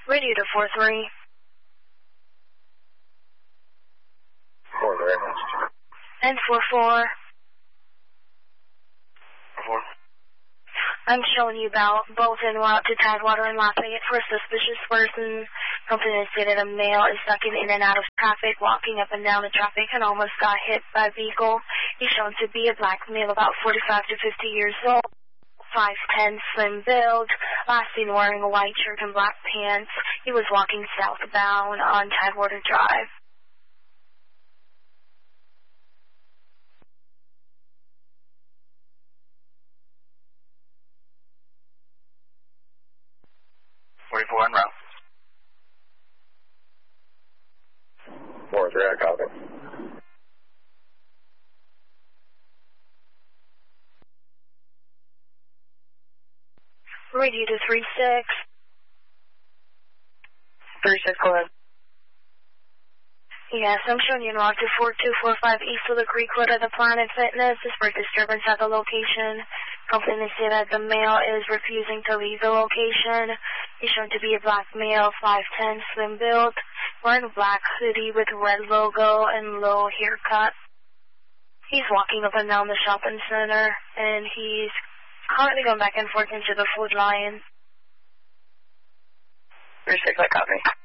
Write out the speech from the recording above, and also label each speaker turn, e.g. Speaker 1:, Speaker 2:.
Speaker 1: Radio to 4-3.
Speaker 2: 4-3.
Speaker 1: And 4-4.
Speaker 2: 4-4.
Speaker 1: I'm showing you both en route to Tidewater and Lafayette for a suspicious person. Company stated a male is sucking in and out of traffic, walking up and down the traffic, and almost got hit by a vehicle. He's shown to be a black male about 45 to 50 years old, 5'10", slim build, last seen wearing a white shirt and black pants. He was walking southbound on Tidewater Drive.
Speaker 2: En route. 4-3, I copy.
Speaker 1: Radio to 3-6.
Speaker 3: 3-6, go ahead.
Speaker 1: Yes, I'm showing you en route to 4245 east of the Creek Road at the Planet Fitness. This break disturbance at the location. Company said that the male is refusing to leave the location. He's shown to be a black male, 5'10", slim build, wearing a black hoodie with red logo and low haircut. He's walking up and down the shopping center, and he's currently going back and forth into the Food Lion.
Speaker 3: 3-6, I copy.